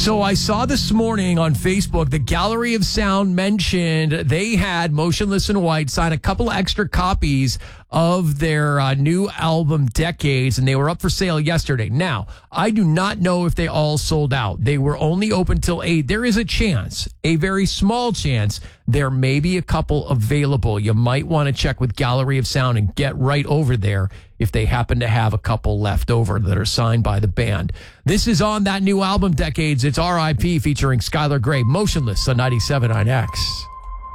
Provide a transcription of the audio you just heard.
So I saw this morning on Facebook, the Gallery of Sound mentioned they had Motionless in White sign a couple extra copies of their new album, Decades, and they were up for sale yesterday. Now, I do not know if they all sold out. They were only open till 8. There is a chance, a very small chance, there may be a couple available. You might want to check with Gallery of Sound and get right over there if they happen to have a couple left over that are signed by the band. This is on that new album, Decades. It's R.I.P. featuring Skylar Grey, Motionless on 97.9 X.